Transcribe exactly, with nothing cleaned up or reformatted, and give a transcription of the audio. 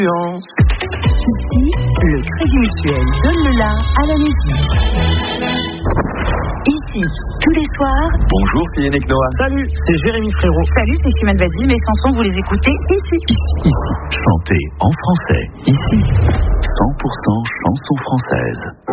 Ici, le Crédit Mutuel donne le la à la musique. Ici, tous les soirs. Bonjour, c'est Yannick Noah. Salut, c'est Jérémy Frérot. Salut, c'est Chimène Badi. Mes chansons, vous les écoutez ici. Ici, ici. Chantez en français. Ici, cent pour cent chansons françaises.